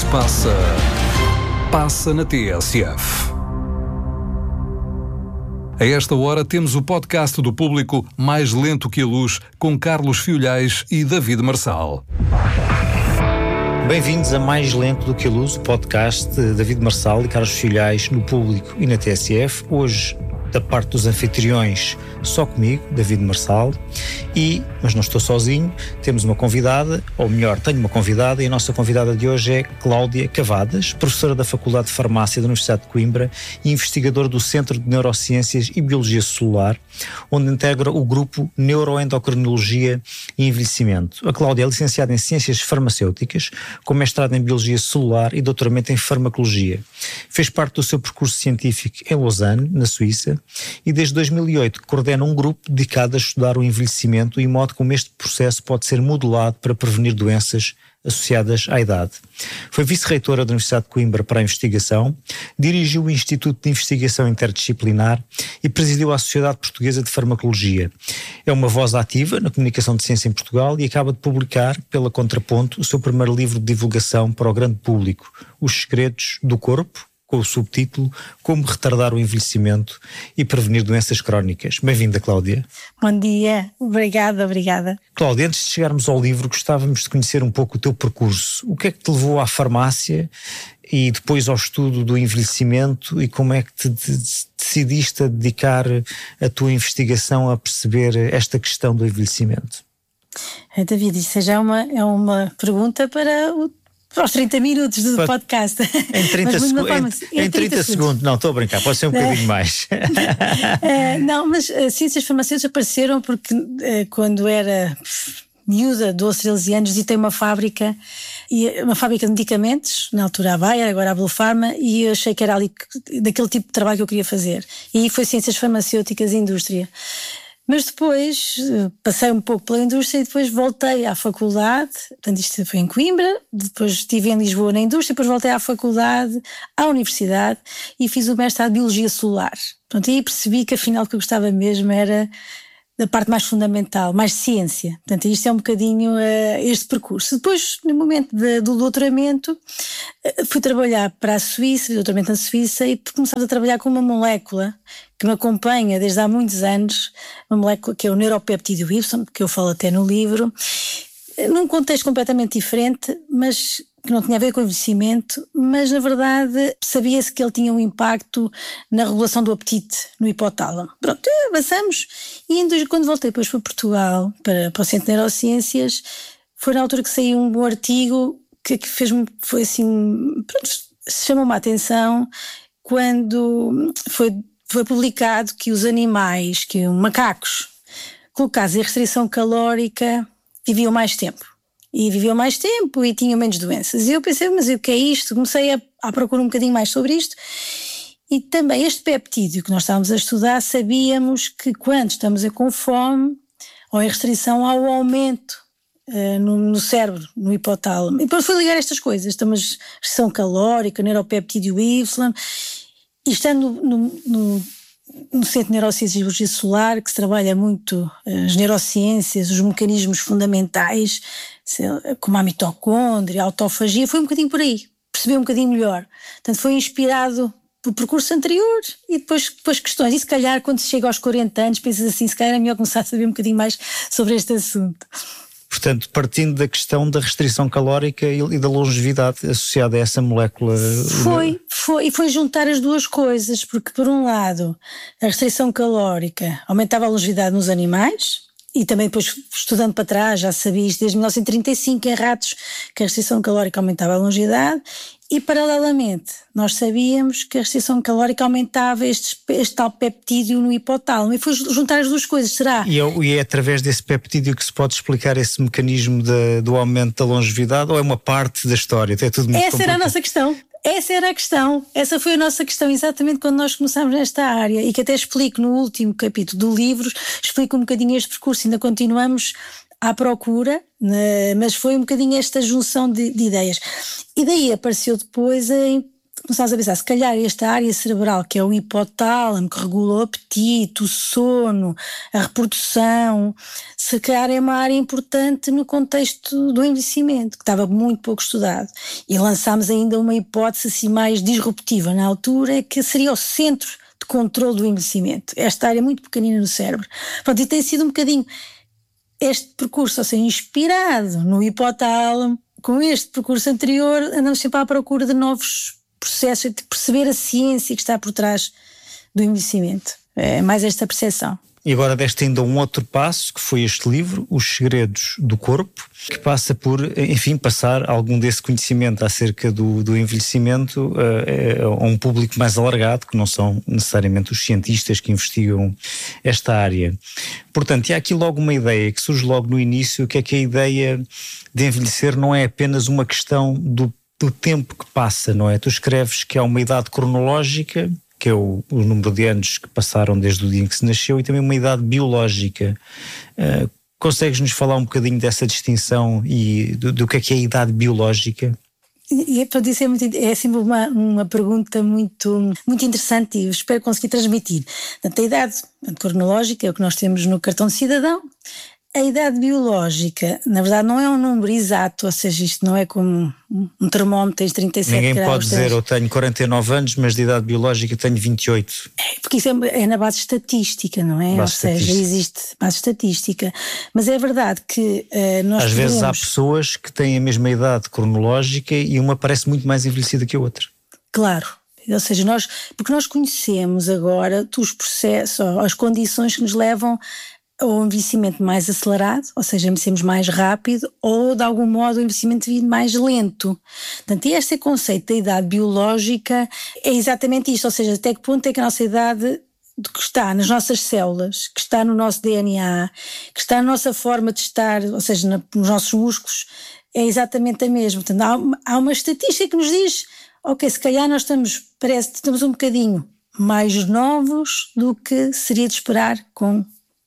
se passa, passa na TSF. A esta hora temos o podcast do Público Mais Lento que a Luz, com Carlos Fiolhais e David Marçal. Bem-vindos a Mais Lento do que a Luz, o podcast de David Marçal e Carlos Fiolhais no Público e na TSF. Hoje, da parte dos anfitriões, só comigo, David Marçal, mas não estou sozinho, temos uma convidada, ou melhor, tenho uma convidada, e a nossa convidada de hoje é Cláudia Cavadas, professora da Faculdade de Farmácia da Universidade de Coimbra e investigadora do Centro de Neurociências e Biologia Celular, onde integra o grupo Neuroendocrinologia e Envelhecimento. A Cláudia é licenciada em Ciências Farmacêuticas, com mestrado em Biologia Celular e doutoramento em Farmacologia. Fez parte do seu percurso científico em Lausanne, na Suíça, e desde 2008 coordena um grupo dedicado a estudar o envelhecimento e o modo como este processo pode ser modelado para prevenir doenças associadas à idade. Foi vice-reitora da Universidade de Coimbra para a investigação, dirigiu o Instituto de Investigação Interdisciplinar e presidiu a Sociedade Portuguesa de Farmacologia. É uma voz ativa na comunicação de ciência em Portugal e acaba de publicar, pela Contraponto, o seu primeiro livro de divulgação para o grande público, Os Segredos do Corpo, com o subtítulo Como Retardar o Envelhecimento e Prevenir Doenças Crónicas. Bem-vinda, Cláudia. Bom dia, obrigada. Cláudia, antes de chegarmos ao livro, gostávamos de conhecer um pouco o teu percurso. O que é que te levou à farmácia e depois ao estudo do envelhecimento, e como é que te decidiste a dedicar a tua investigação a perceber esta questão do envelhecimento? David, isso já é uma pergunta para os 30 minutos do podcast. Em 30 segundos. Não, estou a brincar, pode ser um bocadinho mais. Não, mas ciências farmacêuticas apareceram porque quando era miúda, 12, 13 anos, visitei uma fábrica de medicamentos, na altura a Bayer, agora a Blue Pharma, e eu achei que era ali daquele tipo de trabalho que eu queria fazer. E aí foi ciências farmacêuticas e indústria. Mas depois passei um pouco pela indústria e depois voltei à faculdade, portanto isto foi em Coimbra, depois estive em Lisboa na indústria, depois voltei à faculdade, à universidade, e fiz o mestrado de Biologia Celular. Portanto, aí percebi que afinal o que eu gostava mesmo era da parte mais fundamental, mais ciência. Portanto, isto é um bocadinho este percurso. Depois, no momento do doutoramento, fui trabalhar para a Suíça, doutoramento na Suíça, e começámos a trabalhar com uma molécula que me acompanha desde há muitos anos, uma molécula que é o neuropeptídeo Y, que eu falo até no livro, num contexto completamente diferente, mas que não tinha a ver com o envelhecimento, mas na verdade sabia-se que ele tinha um impacto na regulação do apetite no hipotálamo. Pronto, avançamos, e quando voltei depois para Portugal, para o Centro de Neurociências, foi na altura que saiu um artigo que foi assim, pronto, chamou-me a atenção quando foi publicado que os animais, que os macacos colocados em restrição calórica viviam mais tempo. E tinham menos doenças. E eu pensei, mas o que é isto? Comecei a procurar um bocadinho mais sobre isto. E também este peptídeo que nós estávamos a estudar, sabíamos que quando estamos com fome ou em restrição, há o aumento no cérebro, no hipotálamo. E depois fui ligar estas coisas. Estamos restrição calórica, neuropeptídeo Y, e estando no Centro de Neurociências e Biologia Celular, que se trabalha muito as neurociências, os mecanismos fundamentais, como a mitocôndria, a autofagia, foi um bocadinho por aí, percebi um bocadinho melhor. Portanto, foi inspirado pelo percurso anterior e depois questões. E se calhar, quando se chega aos 40 anos, pensas assim, se calhar é melhor começar a saber um bocadinho mais sobre este assunto. Portanto, partindo da questão da restrição calórica e da longevidade associada a essa molécula. Foi juntar as duas coisas, porque por um lado a restrição calórica aumentava a longevidade nos animais, e também depois estudando para trás já sabia isto desde 1935 em ratos, que a restrição calórica aumentava a longevidade, e paralelamente nós sabíamos que a restrição calórica aumentava este tal peptídeo no hipotálamo, e foi juntar as duas coisas, será? E é através desse peptídeo que se pode explicar esse mecanismo do aumento da longevidade, ou é uma parte da história? É tudo muito complicado. Era a nossa questão. Essa era a questão, essa foi a nossa questão exatamente quando nós começámos nesta área, e que até explico no último capítulo do livro, explico um bocadinho este percurso, ainda continuamos à procura, mas foi um bocadinho esta junção de ideias. E daí apareceu depois começámos a pensar, se calhar esta área cerebral, que é o hipotálamo, que regula o apetite, o sono, a reprodução, se calhar é uma área importante no contexto do envelhecimento, que estava muito pouco estudado. E lançámos ainda uma hipótese assim mais disruptiva na altura, que seria o centro de controle do envelhecimento. Esta área muito pequenina no cérebro. Pronto, e tem sido um bocadinho este percurso, ou seja, inspirado no hipotálamo. Com este percurso anterior, andamos sempre à procura de novos processos, de perceber a ciência que está por trás do envelhecimento. É mais esta percepção. E agora deste ainda um outro passo, que foi este livro, Os Segredos do Corpo, que passa por, enfim, passar algum desse conhecimento acerca do envelhecimento a um público mais alargado, que não são necessariamente os cientistas que investigam esta área. Portanto, e há aqui logo uma ideia que surge logo no início, que é que a ideia de envelhecer não é apenas uma questão do tempo que passa, não é? Tu escreves que há uma idade cronológica, que é o número de anos que passaram desde o dia em que se nasceu, e também uma idade biológica. Consegues-nos falar um bocadinho dessa distinção e do que é a idade biológica? E para dizer, é sempre uma pergunta muito, muito interessante, e eu espero conseguir transmitir. Portanto, a idade cronológica é o que nós temos no cartão de cidadão. A idade biológica, na verdade, não é um número exato, ou seja, isto não é como um termómetro, tens 37 Ninguém graus. Ninguém pode dizer, eu tenho 49 anos, mas de idade biológica tenho 28. Porque isso é na base estatística, não é? Ou seja, existe base estatística. Mas é verdade que nós às vezes há pessoas que têm a mesma idade cronológica e uma parece muito mais envelhecida que a outra. Claro. Ou seja, porque nós conhecemos agora os processos, as condições que nos levam ou um envelhecimento mais acelerado, ou seja, envelhecemos mais rápido, ou de algum modo o envelhecimento mais lento. Portanto, este conceito da idade biológica é exatamente isto, ou seja, até que ponto é que a nossa idade que está nas nossas células, que está no nosso DNA, que está na nossa forma de estar, ou seja, nos nossos músculos, é exatamente a mesma. Portanto, há uma estatística que nos diz, ok, se calhar nós estamos um bocadinho mais novos do que seria de esperar com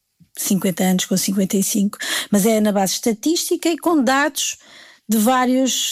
50 anos, com 55, mas é na base estatística e com dados de várias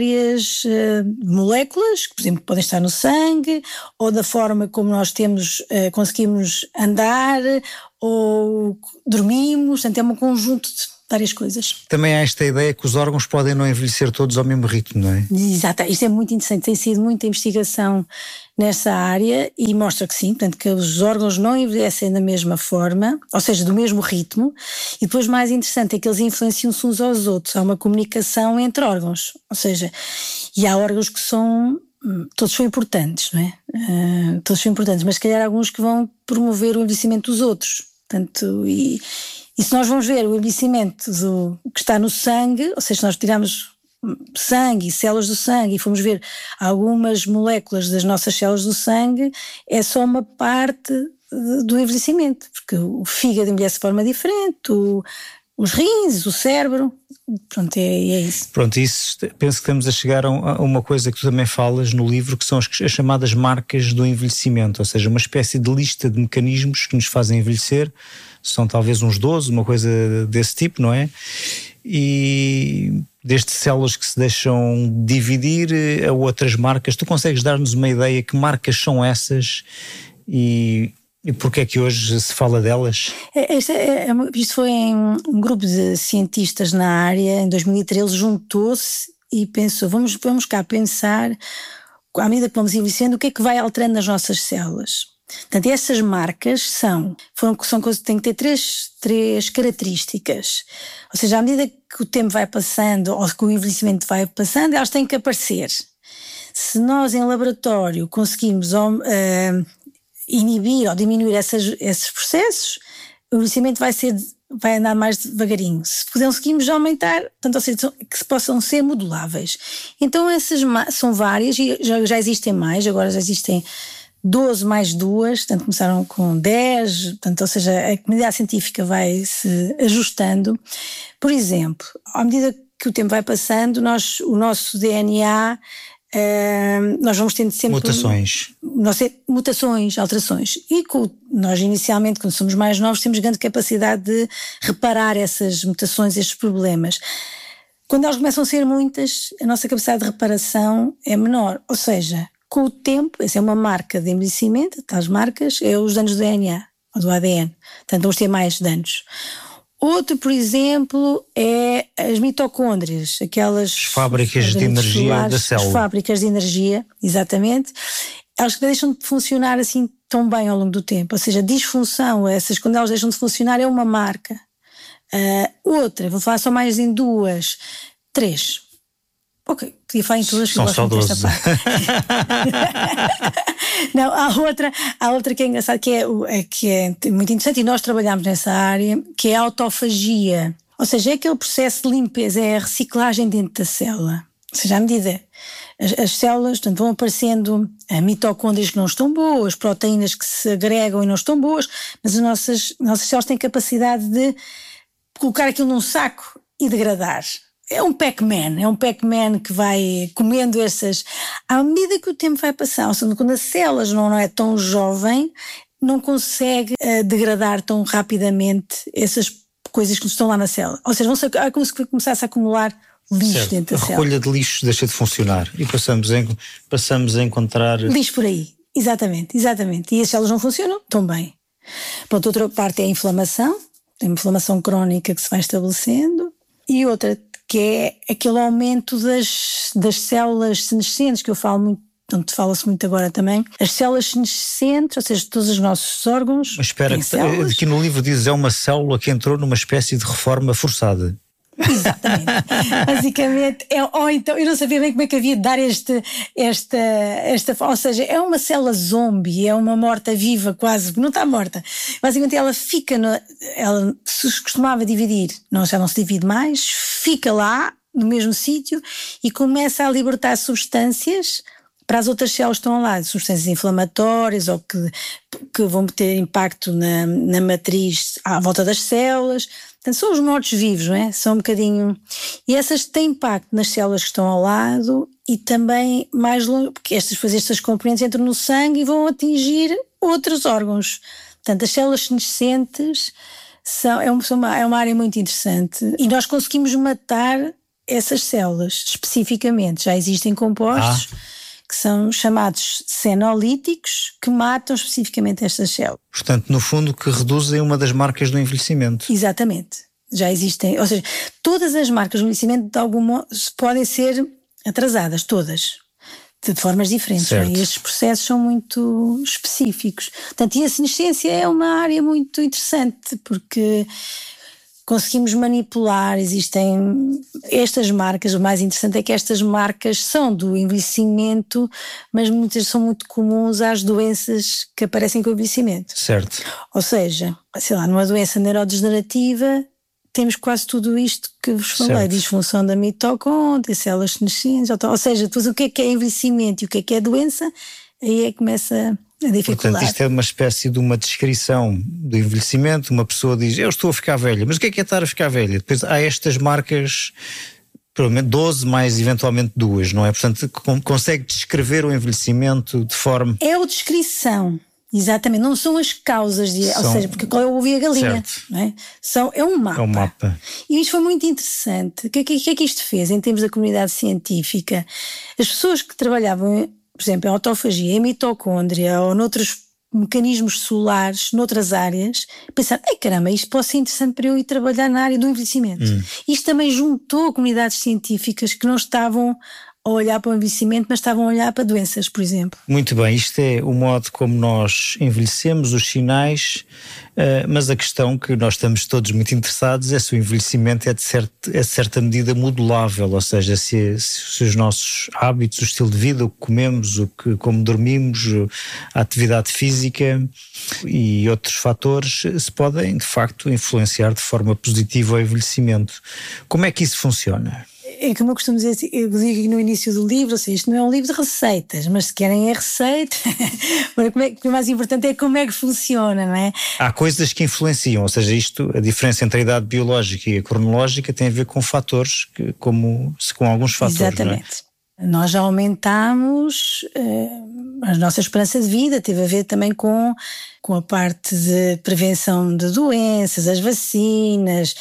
moléculas, que por exemplo podem estar no sangue, ou da forma como nós conseguimos andar, ou dormimos, portanto é um conjunto de várias coisas. Também há esta ideia que os órgãos podem não envelhecer todos ao mesmo ritmo, não é? Exato, isto é muito interessante, tem sido muita investigação nessa área e mostra que sim, portanto que os órgãos não envelhecem da mesma forma, ou seja, do mesmo ritmo, e depois mais interessante é que eles influenciam-se uns aos outros, há uma comunicação entre órgãos, ou seja, e há órgãos que todos são importantes, não é? Todos são importantes, mas se calhar alguns que vão promover o envelhecimento dos outros, portanto, e se nós vamos ver o envelhecimento que está no sangue, ou seja, se nós tiramos sangue e células do sangue e formos ver algumas moléculas das nossas células do sangue, é só uma parte do envelhecimento, porque o fígado envelhece de forma diferente, os rins, o cérebro, pronto, é isso. Pronto, isso penso que estamos a chegar a uma coisa que tu também falas no livro, que são as chamadas marcas do envelhecimento, ou seja, uma espécie de lista de mecanismos que nos fazem envelhecer, são talvez uns 12, uma coisa desse tipo, não é? E desde células que se deixam dividir a outras marcas, tu consegues dar-nos uma ideia que marcas são essas e porquê é que hoje se fala delas? Isto foi um grupo de cientistas na área, em 2013, juntou-se e pensou, vamos cá pensar, à medida que vamos envelhecendo, o que é que vai alterando nas nossas células? Portanto, essas marcas têm que ter três características. Ou seja, à medida que o tempo vai passando, ou que o envelhecimento vai passando, elas têm que aparecer. Se nós em laboratório conseguimos inibir ou diminuir esses processos, o envelhecimento vai andar mais devagarinho. Se conseguimos aumentar, portanto, ou seja, que possam ser moduláveis. Então essas são várias e já existem mais, agora já existem 12 mais 2, portanto começaram com 10, portanto, ou seja, a comunidade científica vai se ajustando. Por exemplo, à medida que o tempo vai passando, o nosso DNA, nós vamos tendo sempre mutações, alterações, e nós inicialmente, quando somos mais novos, temos grande capacidade de reparar essas mutações, estes problemas. Quando elas começam a ser muitas, a nossa capacidade de reparação é menor, ou seja, Com o tempo, essa é uma marca de envelhecimento, tais marcas, é os danos do DNA ou do ADN, portanto vamos ter mais danos. Outro, por exemplo, é as mitocôndrias, aquelas fábricas de energia solares, da célula. As fábricas de energia, exatamente, elas que deixam de funcionar assim tão bem ao longo do tempo, ou seja, a disfunção, quando elas deixam de funcionar é uma marca. Outra, vou falar só mais em 2, 3. Ok, podia falar em todas, são só 12. Não, há outra que é engraçada, que é muito interessante, e nós trabalhamos nessa área, que é a autofagia. Ou seja, é aquele processo de limpeza, é a reciclagem dentro da célula. Ou seja, à medida, as células, portanto, vão aparecendo mitocôndrias que não estão boas, proteínas que se agregam e não estão boas, mas as nossas células têm capacidade de colocar aquilo num saco e degradar. É um Pac-Man que vai comendo essas. À medida que o tempo vai passar, ou seja, quando a célula não é tão jovem, não consegue degradar tão rapidamente essas coisas que estão lá na célula. Ou seja, é como se começasse a acumular lixo certo. Dentro da célula. A recolha de lixo deixa de funcionar e passamos a encontrar. Lixo por aí, exatamente. E as células não funcionam tão bem. Pronto, outra parte é a inflamação, tem uma inflamação crónica que se vai estabelecendo, e outra que é aquele aumento das células senescentes, que eu falo muito, portanto fala-se muito agora também, as células senescentes, ou seja, todos os nossos órgãos. Mas espera, que no livro diz é uma célula que entrou numa espécie de reforma forçada. Exatamente. Basicamente, ou então, eu não sabia bem como é que havia de dar esta, ou seja, é uma célula zombie, é uma morta-viva quase, não está morta. Basicamente ela fica, ela se costumava dividir, já não se divide mais, fica lá, no mesmo sítio, e começa a libertar substâncias para as outras células que estão lá, substâncias inflamatórias ou que vão ter impacto na matriz à volta das células. Portanto, são os mortos-vivos, não é? São um bocadinho. E essas têm impacto nas células que estão ao lado e também mais longe, porque estas componentes entram no sangue e vão atingir outros órgãos. Portanto, as células senescentes é uma área muito interessante e nós conseguimos matar essas células especificamente. Já existem compostos que são chamados senolíticos, que matam especificamente estas células. Portanto, no fundo, que reduzem uma das marcas do envelhecimento. Exatamente. Já existem, ou seja, todas as marcas do envelhecimento de algum modo podem ser atrasadas, todas, de formas diferentes. Né? E estes processos são muito específicos. Portanto, e a senescência é uma área muito interessante, porque conseguimos manipular, existem estas marcas, o mais interessante é que estas marcas são do envelhecimento, mas muitas são muito comuns às doenças que aparecem com o envelhecimento. Certo. Ou seja, sei lá, numa doença neurodegenerativa temos quase tudo isto que vos falei, disfunção da mitocôndria, células senescentes, ou seja, depois o que é envelhecimento e o que é doença, aí é que começa a dificuldade. Portanto, isto é uma espécie de uma descrição do envelhecimento. Uma pessoa diz, eu estou a ficar velha, mas o que é estar a ficar velha? Depois há estas marcas, provavelmente 12 mais eventualmente 2, não é? Portanto, consegue descrever o envelhecimento de forma... É a descrição, exatamente, não são as causas, ou seja, porque eu ouvi a galinha, não é? É um mapa. É um mapa. E isto foi muito interessante. O que é que isto fez em termos da comunidade científica? As pessoas que trabalhavam, por exemplo, em autofagia, em mitocôndria ou noutros mecanismos solares, noutras áreas, pensaram, caramba, isto pode ser interessante para eu ir trabalhar na área do envelhecimento. Isto também juntou comunidades científicas que não estavam a olhar para o envelhecimento, mas estavam a olhar para doenças, por exemplo. Muito bem, isto é o modo como nós envelhecemos, os sinais, mas a questão que nós estamos todos muito interessados é se o envelhecimento é de certa medida modulável, ou seja, se os nossos hábitos, o estilo de vida, o que comemos, como dormimos, a atividade física e outros fatores se podem de facto influenciar de forma positiva o envelhecimento. Como é que isso funciona? É como eu costumo dizer, eu digo no início do livro, ou seja, isto não é um livro de receitas, mas se querem receita, o mais importante é como é que funciona, não é? Há coisas que influenciam, ou seja, a diferença entre a idade biológica e a cronológica tem a ver com fatores, com alguns fatores. Exatamente. Não é? Nós já aumentámos a nossa esperança de vida, teve a ver também com a parte de prevenção de doenças, as vacinas,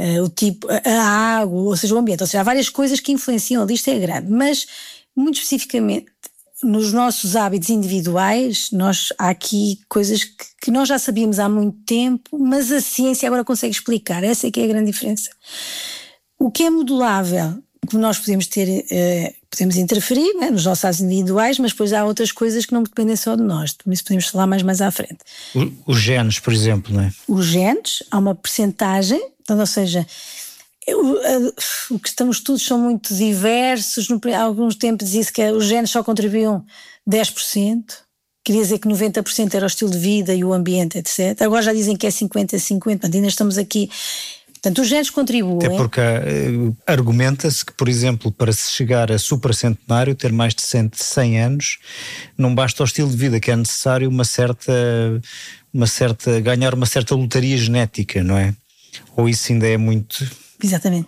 a água, ou seja, o ambiente. Ou seja, há várias coisas que influenciam, a lista é grande, mas muito especificamente nos nossos hábitos individuais, há aqui coisas que nós já sabíamos há muito tempo, mas a ciência agora consegue explicar. Essa é que é a grande diferença. O que é modulável, que nós podemos ter, podemos interferir, né, nos nossos hábitos individuais, mas depois há outras coisas que não dependem só de nós. Por isso podemos falar mais à frente. Os genes, por exemplo, não é? Os genes, há uma percentagem, então, ou seja, os estudos são muito diversos. Há alguns tempos dizia-se que os genes só contribuíam 10%, queria dizer que 90% era o estilo de vida e o ambiente, etc. Agora já dizem que é 50-50, ainda estamos aqui. Portanto, os genes contribuem. Até porque argumenta-se que, por exemplo, para se chegar a supracentenário, ter mais de 100 anos, não basta o estilo de vida, que é necessário ganhar uma certa lotaria genética, não é? Ou isso ainda é muito... Exatamente.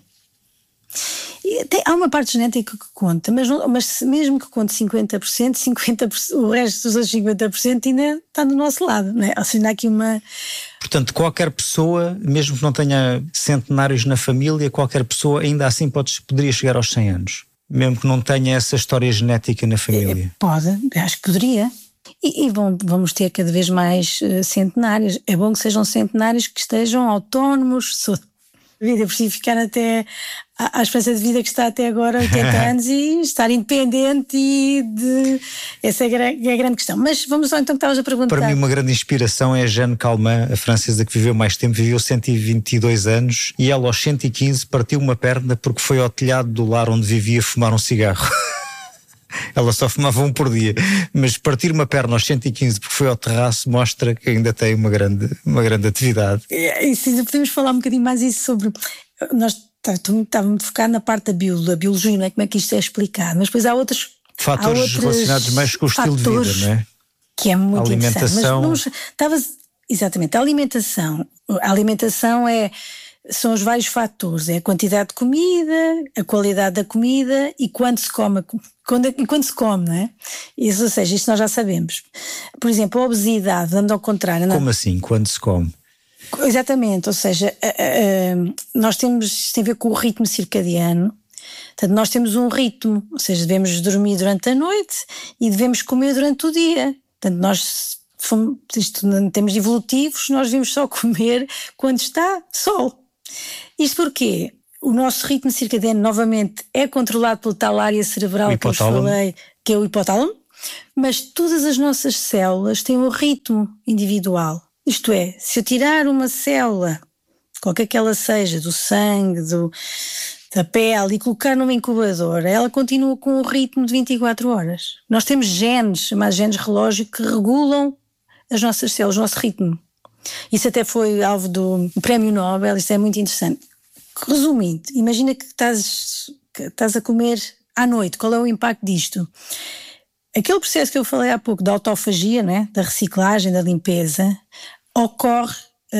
Há uma parte genética que conta, mas mesmo que conte 50%, o resto dos outros 50% ainda está do nosso lado, não é? Ou seja, há aqui uma... Portanto, qualquer pessoa, mesmo que não tenha centenários na família, qualquer pessoa ainda assim poderia chegar aos 100 anos, mesmo que não tenha essa história genética na família. Pode, acho que poderia. E vamos ter cada vez mais centenários. É bom que sejam centenários que estejam autónomos, vida, por si ficar até à esperança de vida que está até agora, 80 anos, e estar independente, essa é a grande questão. Mas vamos só então, que estavas a perguntar. Para mim uma grande inspiração é a Jeanne Calment, a francesa que viveu mais tempo, viveu 122 anos, e ela aos 115 partiu uma perna porque foi ao telhado do lar onde vivia fumar um cigarro. Ela só fumava um por dia, mas partir uma perna aos 115 porque foi ao terraço mostra que ainda tem uma grande atividade. E se podemos falar um bocadinho mais isso sobre... Nós estávamos a focar na parte da biologia, não é? Como é que isto é explicado, mas depois há outros fatores relacionados mais com o estilo de vida, não é? Que é muito alimentação. Exatamente, a alimentação são os vários fatores, é a quantidade de comida, a qualidade da comida e quando se come, não é? Isso, ou seja, isto nós já sabemos. Por exemplo, a obesidade, dando ao contrário. Como assim, quando se come? Exatamente, ou seja, nós temos, tem a ver com o ritmo circadiano. Portanto, nós temos um ritmo, ou seja, devemos dormir durante a noite e devemos comer durante o dia. Portanto, nós, em termos evolutivos, nós devemos só comer quando está sol. Isto porque o nosso ritmo circadiano, novamente, é controlado pela tal área cerebral que eu falei, que é o hipotálamo, mas todas as nossas células têm um ritmo individual. Isto é, se eu tirar uma célula, qualquer que ela seja, do sangue, da pele, e colocar numa incubadora, ela continua com um ritmo de 24 horas. Nós temos genes, chamados genes relógio, que regulam as nossas células, o nosso ritmo. Isso até foi alvo do Prémio Nobel, isso é muito interessante. Resumindo, imagina que estás a comer à noite, qual é o impacto disto? Aquele processo que eu falei há pouco da autofagia, né, da reciclagem, da limpeza, ocorre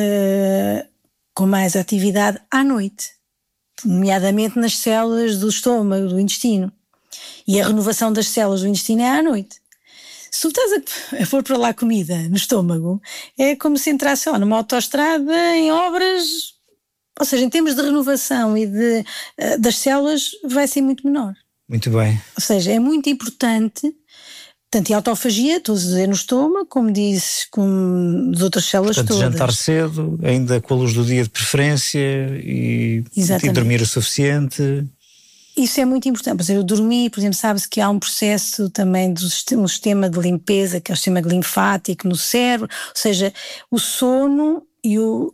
com mais atividade à noite, nomeadamente nas células do estômago, do intestino. E a renovação das células do intestino é à noite. Se tu estás a pôr para lá comida no estômago, é como se entrasse numa autoestrada em obras, ou seja, em termos de renovação e das células vai ser muito menor. Muito bem. Ou seja, é muito importante, tanto em autofagia, estou a dizer no estômago, como dizes, com as outras células. Portanto, todas. Jantar cedo, ainda com a luz do dia de preferência e dormir o suficiente. Isso é muito importante. Por exemplo, eu dormi, por exemplo, sabe-se que há um processo também um sistema de limpeza, que é o sistema linfático no cérebro, ou seja, o sono e o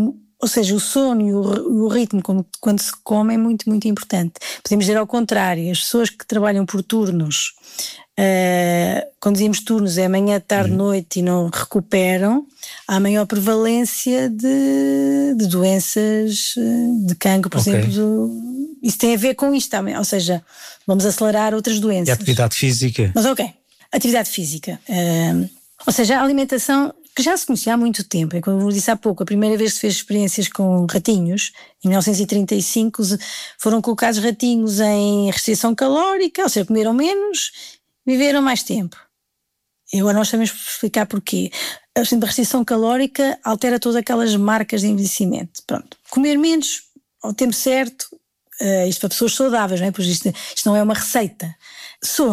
ritmo quando se come é muito, muito importante. Podemos dizer ao contrário, as pessoas que trabalham por turnos, quando dizemos turnos é manhã, tarde, noite e não recuperam, há maior prevalência de doenças de cancro, por exemplo. Isso tem a ver com isto também, ou seja, vamos acelerar outras doenças. E a atividade física? Mas atividade física. Ou seja, a alimentação que já se conhecia há muito tempo, é como eu disse há pouco, a primeira vez que se fez experiências com ratinhos, em 1935 foram colocados ratinhos em restrição calórica, ou seja, comeram menos, viveram mais tempo. E agora nós sabemos explicar porquê. A restrição calórica altera todas aquelas marcas de envelhecimento. Pronto, comer menos ao tempo certo, isto para pessoas saudáveis, não é? Pois isto não é uma receita. Sono.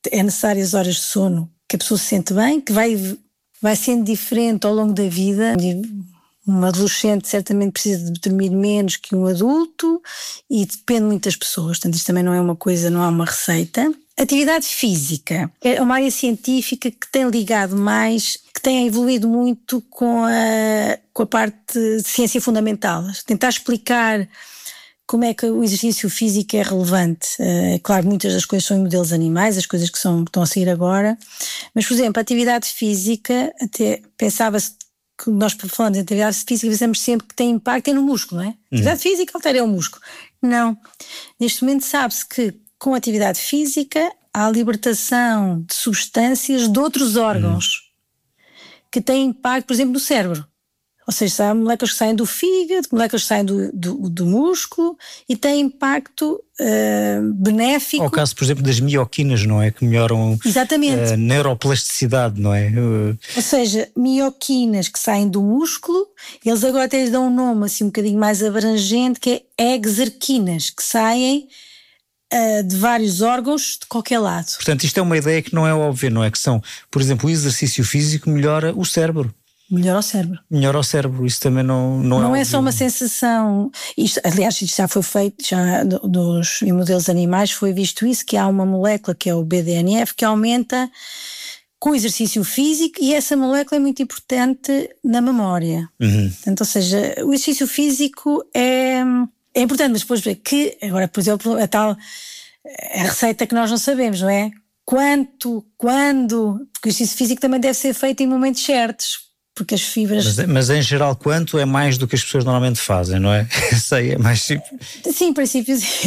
é necessário as horas de sono, que a pessoa se sente bem, que vai sendo diferente ao longo da vida. Um adolescente certamente precisa de dormir menos que um adulto e depende muito das pessoas, portanto isto também não é uma coisa, não há uma receita. Atividade física é uma área científica que tem ligado mais, que tem evoluído muito com a parte de ciência fundamental, tentar explicar como é que o exercício físico é relevante. Claro, muitas das coisas são em modelos animais, as coisas que estão a sair agora, mas por exemplo, a atividade física, até pensava-se que nós falamos de atividade física, pensamos sempre que tem impacto no músculo, não é? Atividade física altera o músculo. Não. Neste momento sabe-se que com a atividade física há a libertação de substâncias de outros órgãos que têm impacto, por exemplo, no cérebro. Ou seja, há moléculas que saem do fígado, moléculas que saem do músculo e têm impacto benéfico. Ao caso, por exemplo, das mioquinas, não é? Que melhoram a neuroplasticidade, não é? Ou seja, mioquinas que saem do músculo, eles agora até lhes dão um nome assim um bocadinho mais abrangente, que é exerquinas, que saem de vários órgãos de qualquer lado. Portanto, isto é uma ideia que não é óbvia, não é? Que são, por exemplo, o exercício físico melhora o cérebro. Melhora o cérebro. Melhora o cérebro, isso também não é óbvio. É só uma sensação. Aliás, isto já foi feito, em modelos animais foi visto isso, que há uma molécula que é o BDNF que aumenta com o exercício físico e essa molécula é muito importante na memória. Portanto, ou seja, o exercício físico é importante, mas depois que, agora, por exemplo, a receita que nós não sabemos, não é? Quando, porque o exercício físico também deve ser feito em momentos certos. Porque as fibras... Mas em geral quanto é mais do que as pessoas normalmente fazem, não é? Sei, é mais simples. Sim, em princípio sim.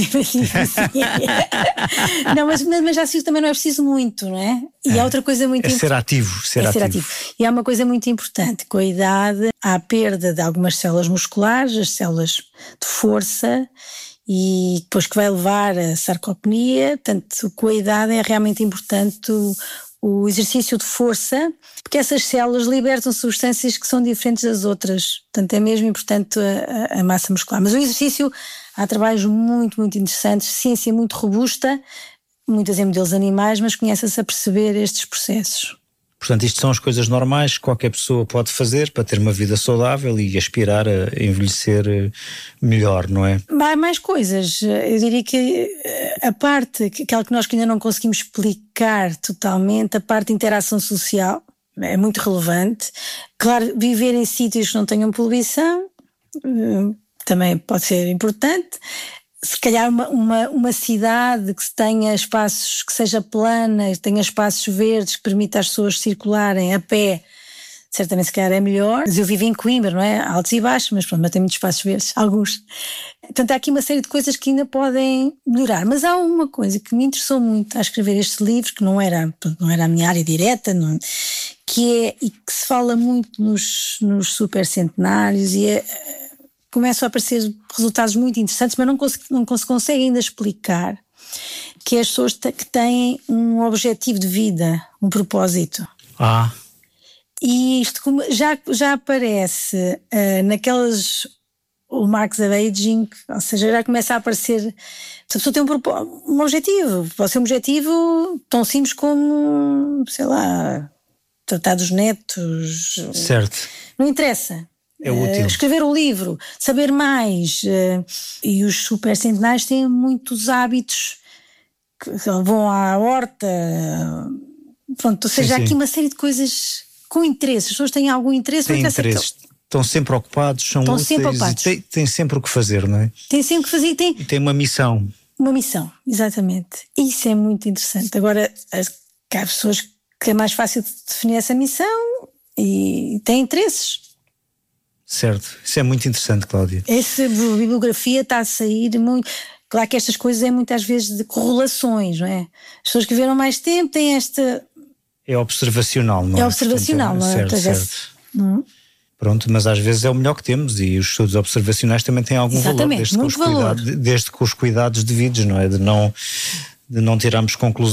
Não, mas já se também não é preciso muito, não é? E há outra coisa muito importante. Ser ativo. E há uma coisa muito importante, com a idade há a perda de algumas células musculares, as células de força, e depois que vai levar a sarcopenia, portanto com a idade é realmente importante o exercício de força, porque essas células libertam substâncias que são diferentes das outras, portanto é mesmo importante a massa muscular. Mas o exercício, há trabalhos muito, muito interessantes, ciência muito robusta, muitas em modelos animais, mas conhece-se a perceber estes processos. Portanto, isto são as coisas normais que qualquer pessoa pode fazer para ter uma vida saudável e aspirar a envelhecer melhor, não é? Há mais coisas. Eu diria que a parte, aquela que nós ainda não conseguimos explicar totalmente, a parte de interação social é muito relevante. Claro, viver em sítios que não tenham poluição também pode ser importante. Se calhar uma cidade que tenha espaços, que seja plana, que tenha espaços verdes, que permita às pessoas circularem a pé, certamente se calhar é melhor. Mas eu vivo em Coimbra, não é? Altos e baixos, mas pronto, mas tem muitos espaços verdes, alguns. Portanto, há aqui uma série de coisas que ainda podem melhorar. Mas há uma coisa que me interessou muito a escrever este livro, que não era a minha área direta, e que se fala muito nos supercentenários e começam a aparecer resultados muito interessantes, mas não se consegue ainda explicar, que é as pessoas que têm um objetivo de vida, um propósito. E isto já aparece naquelas marks of aging, ou seja, já começa a aparecer, se a pessoa tem um objetivo, pode ser um objetivo tão simples como, sei lá, tratar dos netos. Certo. Não interessa. É útil. Escrever um livro, saber mais. E os supercentenários têm muitos hábitos que vão à horta. Pronto, ou seja, há aqui uma série de coisas com interesse. As pessoas têm algum interesse. Têm interesse. Estão sempre ocupados, são úteis, sempre ocupados. Têm sempre o que fazer, não é? Têm sempre o que fazer e têm uma missão. Uma missão, exatamente. Isso é muito interessante. Agora, há pessoas que é mais fácil de definir essa missão e têm interesses. Certo, isso é muito interessante, Cláudia. Essa bibliografia está a sair muito. Claro que estas coisas é muitas vezes de correlações, não é? As pessoas que viveram mais tempo têm esta. É observacional, não é? É observacional, não é? Certo. Pronto, mas às vezes é o melhor que temos e os estudos observacionais também têm algum valor, desde que os cuidados devidos, não é? De não tirarmos conclusões precipitadas.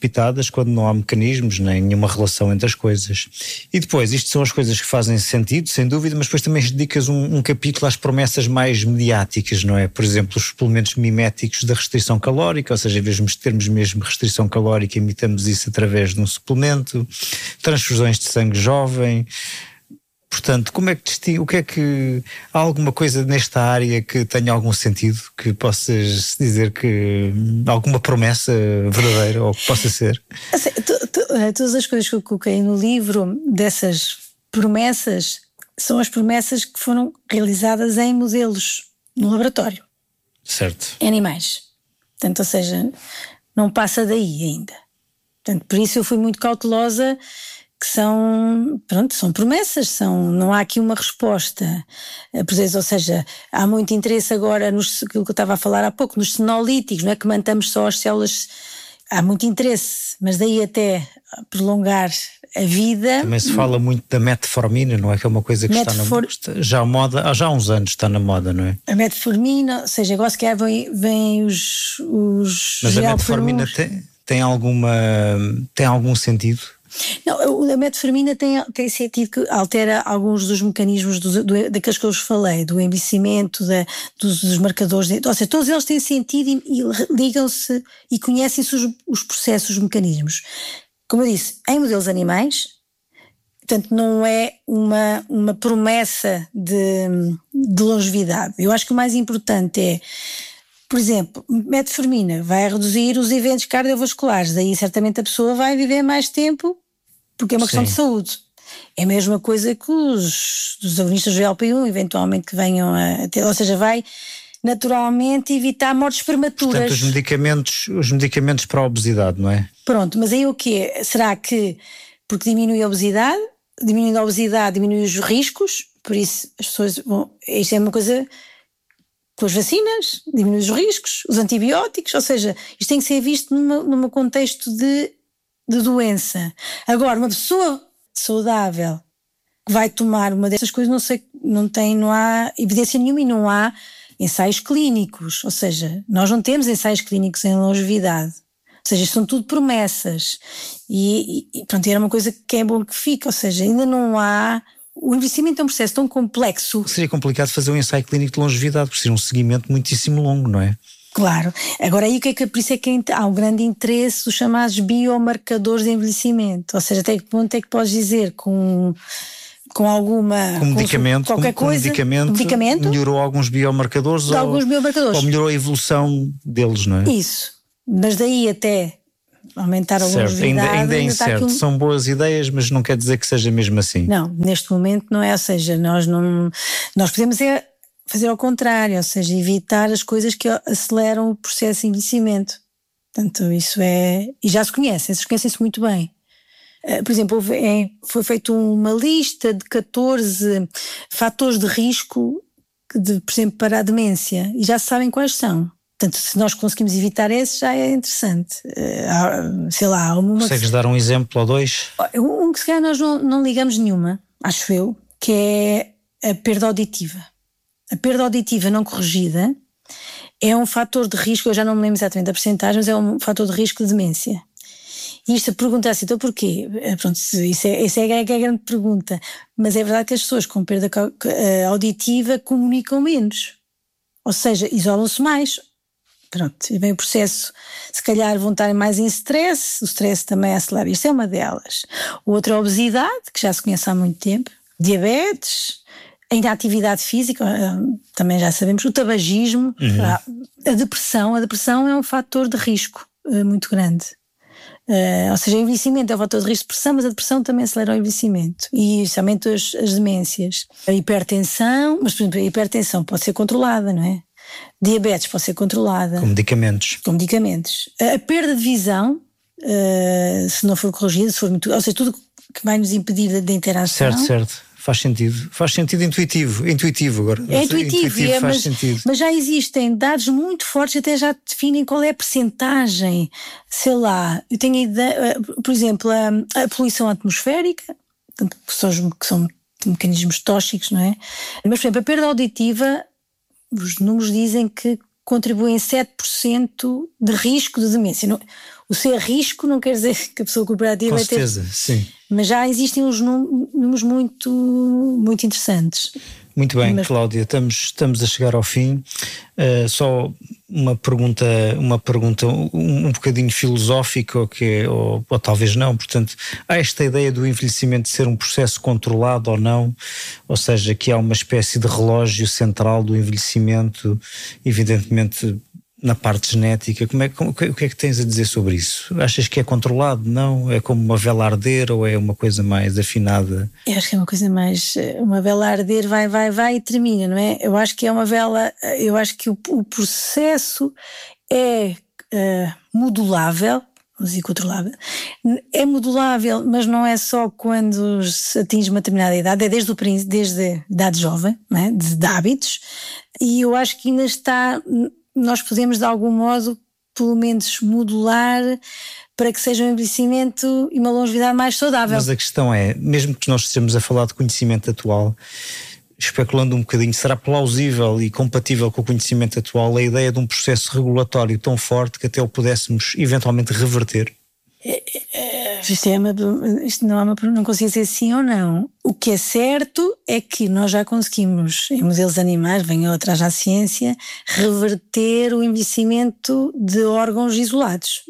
precipitadas quando não há mecanismos nem nenhuma relação entre as coisas. E depois, isto são as coisas que fazem sentido, sem dúvida, mas depois também dedicas um capítulo às promessas mais mediáticas, não é? Por exemplo, os suplementos miméticos da restrição calórica, ou seja, em vez de termos mesmo restrição calórica, imitamos isso através de um suplemento, transfusões de sangue jovem. Portanto, como é que distingue, o que é que há alguma coisa nesta área que tenha algum sentido, que possas dizer que alguma promessa verdadeira ou que possa ser? Assim, todas as coisas que eu coloquei no livro dessas promessas são as promessas que foram realizadas em modelos no laboratório. Certo. Em animais. Portanto, ou seja, não passa daí ainda. Portanto, por isso eu fui muito cautelosa, que são promessas, não há aqui uma resposta. Por exemplo, ou seja, há muito interesse agora aquilo que eu estava a falar há pouco, nos senolíticos, não é que mantamos só as células, há muito interesse, mas daí até prolongar a vida. Também se fala muito da metformina, não é? Que é uma coisa que está na moda, já há uns anos está na moda, não é? A metformina, ou seja, agora se calhar vêm os mas a metformina tem algum sentido? Não, a metformina tem sentido que altera alguns dos mecanismos daqueles que eu vos falei, do envelhecimento, dos marcadores, ou seja, todos eles têm sentido e ligam-se e conhecem-se os processos, os mecanismos. Como eu disse, em modelos animais, portanto não é uma promessa de longevidade. Eu acho que o mais importante é, por exemplo, metformina vai reduzir os eventos cardiovasculares, daí certamente a pessoa vai viver mais tempo porque é uma questão de saúde. É a mesma coisa que os agonistas do GLP-1, eventualmente que venham a ter, ou seja, vai naturalmente evitar mortes prematuras. Portanto, os medicamentos para a obesidade, não é? Pronto, mas aí o quê? Será que porque diminui a obesidade, diminuindo a obesidade, diminui os riscos, por isso as pessoas vão, isto é uma coisa com as vacinas, diminui os riscos, os antibióticos, ou seja, isto tem que ser visto num contexto de doença. Agora, uma pessoa saudável que vai tomar uma dessas coisas, não há evidência nenhuma e não há ensaios clínicos, ou seja, nós não temos ensaios clínicos em longevidade, ou seja, isto são tudo promessas e pronto, era uma coisa que é bom que fique, ou seja, ainda não há. O envelhecimento é um processo tão complexo. Seria complicado fazer um ensaio clínico de longevidade, por ser um seguimento muitíssimo longo, não é? Claro. Agora aí por isso é que há um grande interesse dos chamados biomarcadores de envelhecimento. Ou seja, até que ponto é que podes dizer com alguma... Com medicamento, qualquer coisa, medicamento melhorou alguns biomarcadores ou melhorou a evolução deles, não é? Isso. Mas daí até aumentar a longevidade... Ainda é incerto. São boas ideias, mas não quer dizer que seja mesmo assim. Não, neste momento não é. Ou seja, nós podemos fazer ao contrário, ou seja, evitar as coisas que aceleram o processo de envelhecimento. Portanto, isso é... E já se conhecem-se muito bem. Por exemplo, foi feita uma lista de 14 fatores de risco, por exemplo, para a demência, e já se sabem quais são. Portanto, se nós conseguimos evitar esses, já é interessante. Sei lá... Consegues dar um exemplo ou dois? Um que se calhar nós não ligamos nenhuma, acho eu, que é a perda auditiva. A perda auditiva não corrigida é um fator de risco, eu já não me lembro exatamente da percentagem, mas é um fator de risco de demência. E isto pergunta-se, então porquê? Pronto, isso é a grande pergunta. Mas é verdade que as pessoas com perda auditiva comunicam menos. Ou seja, isolam-se mais. Pronto, e vem o processo, se calhar vão estar mais em stress, o stress também acelera. Isto é uma delas. Outra é a obesidade, que já se conhece há muito tempo. Diabetes... Ainda a atividade física, também já sabemos, o tabagismo, a depressão é um fator de risco muito grande. Ou seja, o envelhecimento é um fator de risco de depressão, mas a depressão também acelera o envelhecimento. E somente as demências. A hipertensão, mas por exemplo, a hipertensão pode ser controlada, não é? Diabetes pode ser controlada. Com medicamentos. A perda de visão, se não for corrigida, se for muito, ou seja, tudo que vai nos impedir de interação. Certo. Faz sentido intuitivo agora. É intuitivo, faz sentido. Mas já existem dados muito fortes, até já definem qual é a percentagem. Sei lá, eu tenho a ideia, por exemplo, a poluição atmosférica, que são mecanismos tóxicos, não é? Mas, por exemplo, a perda auditiva, os números dizem que contribuem 7% de risco de demência. O ser risco não quer dizer que a pessoa cooperativa vai ter... Com certeza, sim. Mas já existem uns números muito interessantes. Muito bem, Cláudia, estamos a chegar ao fim. Só uma pergunta um bocadinho filosófica, ou talvez não. Portanto, há esta ideia do envelhecimento ser um processo controlado ou não, ou seja, que há uma espécie de relógio central do envelhecimento, evidentemente na parte genética. O que é que tens a dizer sobre isso? Achas que é controlado? Não? É como uma vela a arder ou é uma coisa mais afinada? Eu acho que é uma coisa mais... Uma vela a arder vai e termina, não é? Eu acho que é uma vela... Eu acho que o processo é modulável, vamos dizer controlável. É modulável, mas não é só quando se atinge uma determinada idade, é desde a idade jovem, não é? De hábitos. E eu acho que ainda está... Nós podemos, de algum modo, pelo menos modular para que seja um envelhecimento e uma longevidade mais saudável. Mas a questão é, mesmo que nós estejamos a falar de conhecimento atual, especulando um bocadinho, será plausível e compatível com o conhecimento atual a ideia de um processo regulatório tão forte que até o pudéssemos eventualmente reverter? Isto não consigo dizer sim ou não. O que é certo é que nós já conseguimos, em modelos animais, venham atrás da ciência, reverter o envelhecimento de órgãos isolados,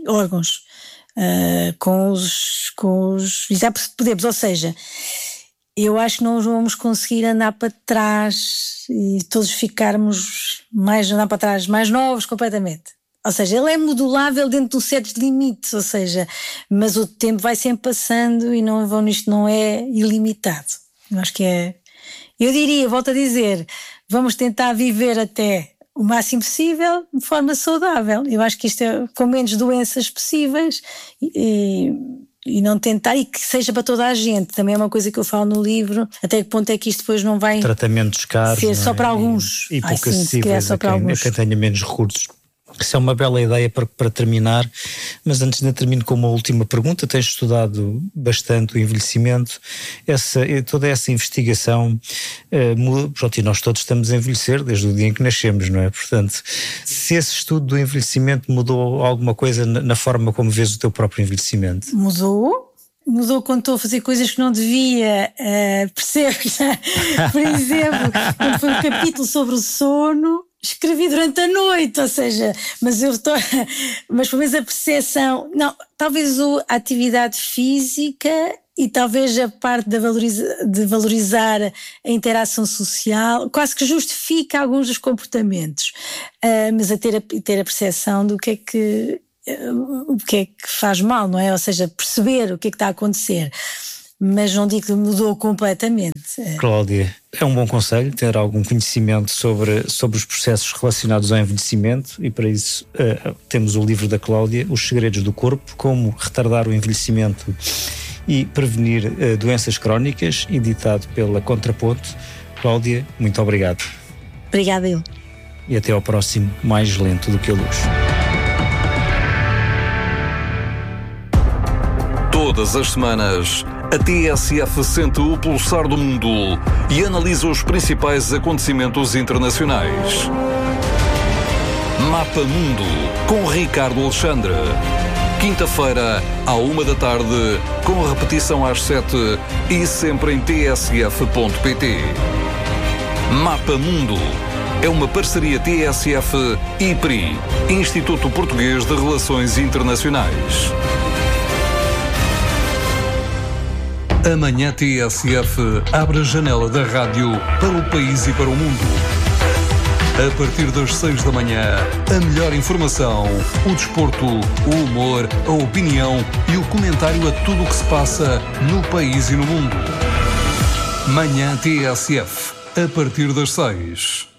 com os podemos, ou seja, eu acho que não vamos conseguir andar para trás e todos ficarmos mais novos completamente. Ou seja, ele é modulável dentro de certos limites, ou seja, mas o tempo vai sempre passando e isto não é ilimitado. Eu acho que é... Eu diria, volto a dizer, vamos tentar viver até o máximo possível de forma saudável. Eu acho que isto é com menos doenças possíveis e não tentar, e que seja para toda a gente. Também é uma coisa que eu falo no livro, até que ponto é que isto depois não vai... Tratamentos caros, ser só para alguns. E pouco acessíveis a quem tenha menos recursos. Isso é uma bela ideia para terminar, mas antes de termino com uma última pergunta. Tens estudado bastante o envelhecimento, toda essa investigação, pronto, e nós todos estamos a envelhecer desde o dia em que nascemos, não é? Portanto, se esse estudo do envelhecimento mudou alguma coisa na forma como vês o teu próprio envelhecimento? Mudou quando estou a fazer coisas que não devia, percebes? Por exemplo, quando foi um capítulo sobre o sono, escrevi durante a noite, ou seja, mas pelo menos a percepção, não, talvez a atividade física e talvez a parte de valorizar a interação social, quase que justifica alguns dos comportamentos, mas a ter a percepção do que é que faz mal, não é? Ou seja, perceber o que é que está a acontecer. Mas não digo que mudou completamente. Cláudia, é um bom conselho ter algum conhecimento sobre os processos relacionados ao envelhecimento, e para isso temos o livro da Cláudia, Os Segredos do Corpo, como retardar o envelhecimento e prevenir doenças crónicas, editado pela Contraponto. Cláudia, muito obrigado. Obrigada eu. E até ao próximo Mais Lento do que a Luz. Todas as semanas, a TSF sente o pulsar do mundo e analisa os principais acontecimentos internacionais. Mapa Mundo, com Ricardo Alexandre. Quinta-feira, à 1h, com repetição às 7h e sempre em tsf.pt. Mapa Mundo é uma parceria TSF e IPRI, Instituto Português de Relações Internacionais. Amanhã TSF abre a janela da rádio para o país e para o mundo. A partir das 6 da manhã, a melhor informação, o desporto, o humor, a opinião e o comentário a tudo o que se passa no país e no mundo. Manhã TSF, a partir das 6.